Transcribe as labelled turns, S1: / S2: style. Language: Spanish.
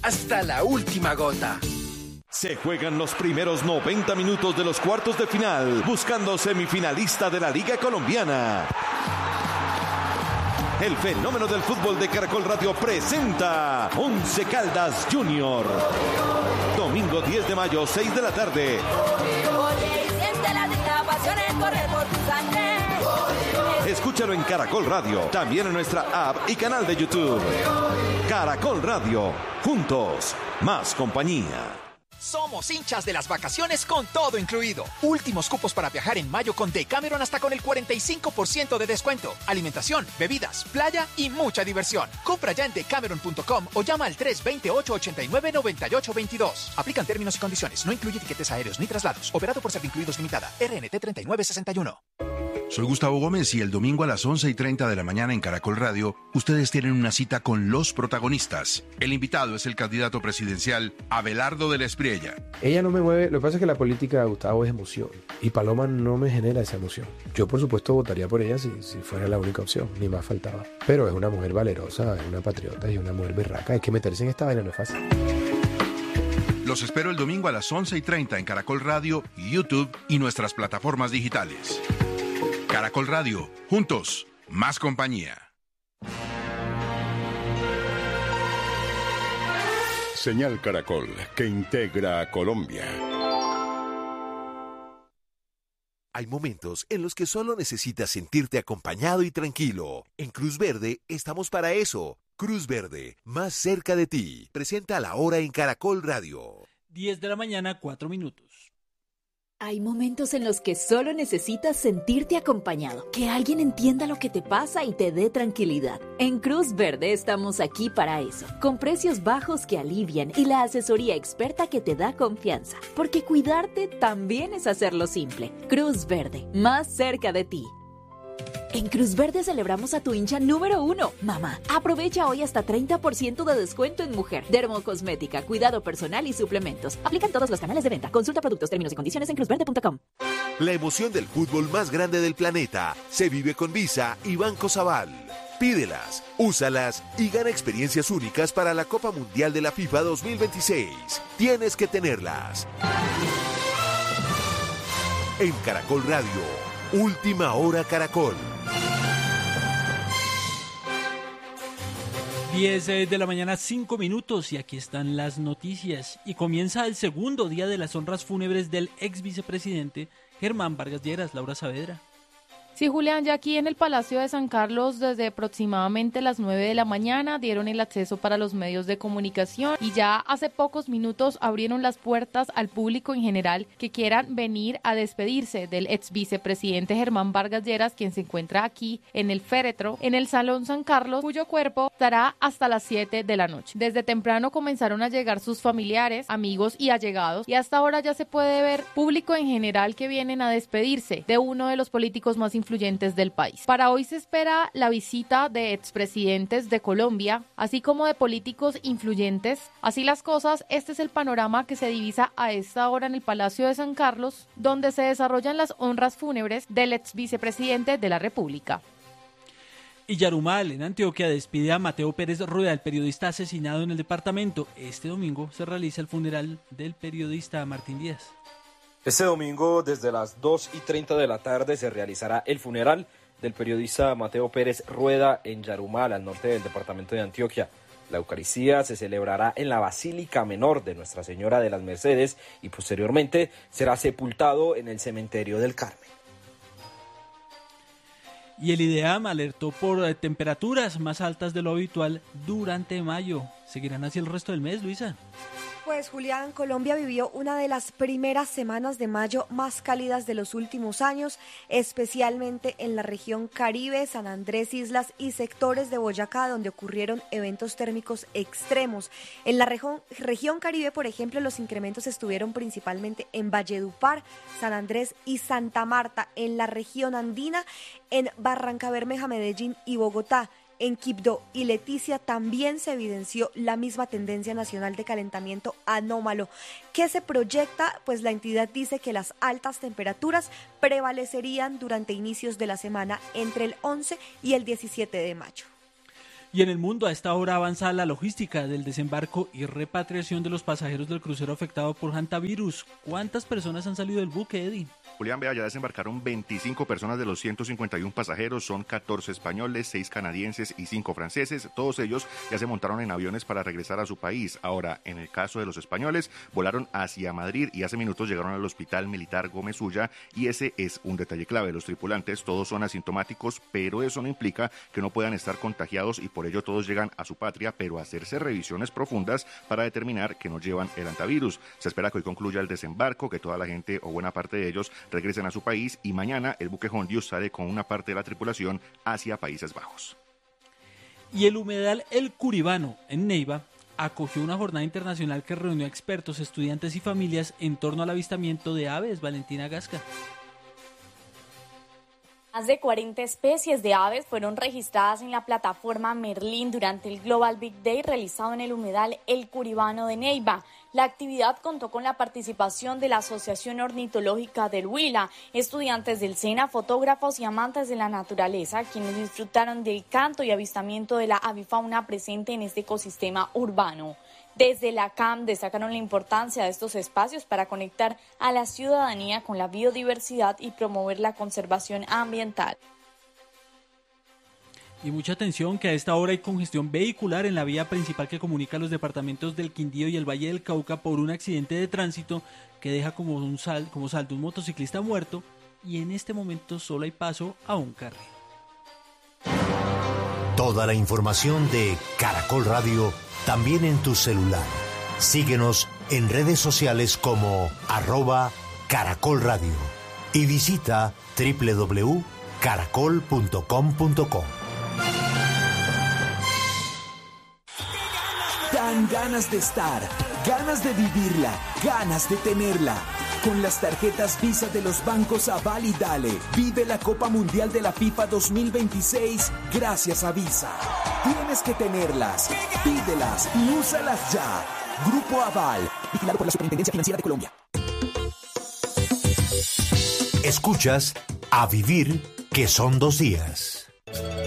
S1: hasta la última gota.
S2: Se juegan los primeros 90 minutos de los cuartos de final, buscando semifinalista de la Liga Colombiana. El fenómeno del fútbol de Caracol Radio presenta Once Caldas Junior. Domingo 10 de mayo, 6 de la tarde. Escúchalo en Caracol Radio, también en nuestra app y canal de YouTube. Caracol Radio, juntos, más compañía.
S3: Somos hinchas de las vacaciones con todo incluido. Últimos cupos para viajar en mayo con Decameron hasta con el 45% de descuento. Alimentación, bebidas, playa y mucha diversión. Compra ya en decameron.com o llama al 320-889-9822. Aplican términos y condiciones. No incluye tiquetes aéreos ni traslados. Operado por Servincluidos Limitada. RNT 3961.
S4: Soy Gustavo Gómez y el domingo a las 11:30 de la mañana en Caracol Radio, ustedes tienen una cita con los protagonistas. El invitado es el candidato presidencial Abelardo de la Espriella.
S5: Ella no me mueve, lo que pasa es que la política de Gustavo es emoción y Paloma no me genera esa emoción. Yo por supuesto votaría por ella si fuera la única opción, ni más faltaba. Pero es una mujer valerosa, es una patriota y una mujer berraca. Es que meterse en esta vaina no es fácil.
S4: Los espero el domingo a las 11:30 en Caracol Radio, YouTube y nuestras plataformas digitales. Caracol Radio, juntos, más compañía.
S6: Señal Caracol, que integra a Colombia.
S7: Hay momentos en los que solo necesitas sentirte acompañado y tranquilo. En Cruz Verde estamos para eso. Cruz Verde, más cerca de ti. Presenta a la hora en Caracol Radio.
S8: 10 de la mañana, 4 minutos.
S9: Hay momentos en los que solo necesitas sentirte acompañado, que alguien entienda lo que te pasa y te dé tranquilidad. En Cruz Verde estamos aquí para eso, con precios bajos que alivian y la asesoría experta que te da confianza, porque cuidarte también es hacerlo simple. Cruz Verde, más cerca de ti. En Cruz Verde celebramos a tu hincha número 1, mamá. Aprovecha hoy hasta 30% de descuento en mujer, dermocosmética, cuidado personal y suplementos. Aplican todos los canales de venta. Consulta productos, términos y condiciones en cruzverde.com.
S7: La emoción del fútbol más grande del planeta se vive con Visa y Banco Sabal. Pídelas, úsalas y gana experiencias únicas para la Copa Mundial de la FIFA 2026. Tienes que tenerlas. En Caracol Radio, Última Hora Caracol.
S8: 10 de la mañana, 5 minutos, y aquí están las noticias. Y comienza el segundo día de las honras fúnebres del ex vicepresidente Germán Vargas Lleras. Laura Saavedra.
S10: Sí, Julián, ya aquí en el Palacio de San Carlos desde aproximadamente las 9 de la mañana dieron el acceso para los medios de comunicación y ya hace pocos minutos abrieron las puertas al público en general que quieran venir a despedirse del ex vicepresidente Germán Vargas Lleras, quien se encuentra aquí en el féretro, en el Salón San Carlos, cuyo cuerpo estará hasta las 7 de la noche. Desde temprano comenzaron a llegar sus familiares, amigos y allegados y hasta ahora ya se puede ver público en general que vienen a despedirse de uno de los políticos más influyentes del país. Para hoy se espera la visita de expresidentes de Colombia, así como de políticos influyentes. Así las cosas, este es el panorama que se divisa a esta hora en el Palacio de San Carlos, donde se desarrollan las honras fúnebres del ex vicepresidente de la República.
S8: Y Yarumal, en Antioquia, despide a Mateo Pérez Rueda, el periodista asesinado en el departamento. Este domingo se realiza el funeral del periodista Martín Díaz.
S11: Este domingo, desde las 2:30 de la tarde, se realizará el funeral del periodista Mateo Pérez Rueda en Yarumal, al norte del departamento de Antioquia. La Eucaristía se celebrará en la Basílica Menor de Nuestra Señora de las Mercedes y posteriormente será sepultado en el Cementerio del Carmen.
S8: Y el IDEAM alertó por temperaturas más altas de lo habitual durante mayo. ¿Seguirán así el resto del mes, Luisa?
S12: Pues Julián, Colombia vivió una de las primeras semanas de mayo más cálidas de los últimos años, especialmente en la región Caribe, San Andrés, Islas y sectores de Boyacá, donde ocurrieron eventos térmicos extremos. En la región Caribe, por ejemplo, los incrementos estuvieron principalmente en Valledupar, San Andrés y Santa Marta. En la región andina, en Barrancabermeja, Medellín y Bogotá. En Quibdó y Leticia también se evidenció la misma tendencia nacional de calentamiento anómalo. ¿Qué se proyecta? Pues la entidad dice que las altas temperaturas prevalecerían durante inicios de la semana entre el 11 y el 17 de mayo.
S8: Y en el mundo a esta hora avanza la logística del desembarco y repatriación de los pasajeros del crucero afectado por hantavirus. ¿Cuántas personas han salido del buque, Eddie?
S13: Julián, vea, ya desembarcaron 25 personas de los 151 pasajeros, son 14 españoles, 6 canadienses y 5 franceses. Todos ellos ya se montaron en aviones para regresar a su país. Ahora, en el caso de los españoles, volaron hacia Madrid y hace minutos llegaron al Hospital Militar Gómez Ulla, y ese es un detalle clave. Los tripulantes todos son asintomáticos, pero eso no implica que no puedan estar contagiados y por ello todos llegan a su patria, pero a hacerse revisiones profundas para determinar que no llevan el hantavirus. Se espera que hoy concluya el desembarco, que toda la gente o buena parte de ellos regresen a su país, y mañana el buque Hondius sale con una parte de la tripulación hacia Países Bajos.
S8: Y el humedal El Curibano, en Neiva, acogió una jornada internacional que reunió a expertos, estudiantes y familias en torno al avistamiento de aves. Valentina Gasca.
S14: Más de 40 especies de aves fueron registradas en la plataforma Merlín durante el Global Big Day realizado en el humedal El Curibano de Neiva. La actividad contó con la participación de la Asociación Ornitológica del Huila, estudiantes del SENA, fotógrafos y amantes de la naturaleza, quienes disfrutaron del canto y avistamiento de la avifauna presente en este ecosistema urbano. Desde la CAM destacaron la importancia de estos espacios para conectar a la ciudadanía con la biodiversidad y promover la conservación ambiental.
S8: Y mucha atención, que a esta hora hay congestión vehicular en la vía principal que comunica los departamentos del Quindío y el Valle del Cauca por un accidente de tránsito que deja como saldo un motociclista muerto, y en este momento solo hay paso a un carril.
S15: Toda la información de Caracol Radio también en tu celular. Síguenos en redes sociales como @Caracol Radio y visita www.caracol.com.co.
S1: Dan ganas de estar, ganas de vivirla, ganas de tenerla. Con las tarjetas Visa de los bancos Aval y Dale, vive la Copa Mundial de la FIFA 2026 gracias a Visa. Tienes que tenerlas, pídelas y úsalas ya. Grupo Aval, vigilado por la Superintendencia Financiera de Colombia.
S15: Escuchas A Vivir, que son 2 días.